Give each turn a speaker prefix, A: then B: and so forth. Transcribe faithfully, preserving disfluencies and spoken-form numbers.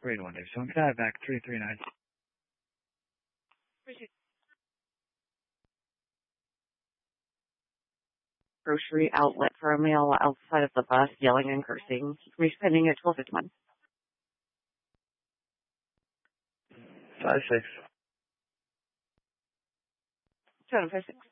A: Grade one, Dave. So can I have back three three nine?
B: Grocery outlet for a male outside of the bus yelling and cursing. Respending at twelve fifty-one.
A: Five six.
B: Two five six.